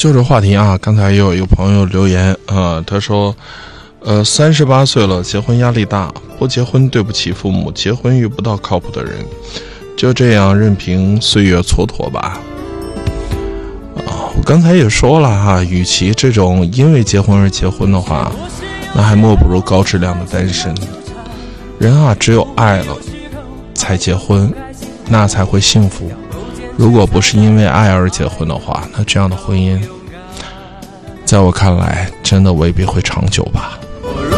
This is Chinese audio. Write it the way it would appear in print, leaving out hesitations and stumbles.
就这话题啊，刚才又有一个朋友留言他说38岁了，结婚压力大，不结婚对不起父母，结婚遇不到靠谱的人，就这样任凭岁月蹉跎吧。我刚才也说了哈，与其这种因为结婚而结婚的话，那还莫不如高质量的单身。人啊，只有爱了才结婚，那才会幸福。如果不是因为爱而结婚的话，那这样的婚姻在我看来真的未必会长久吧。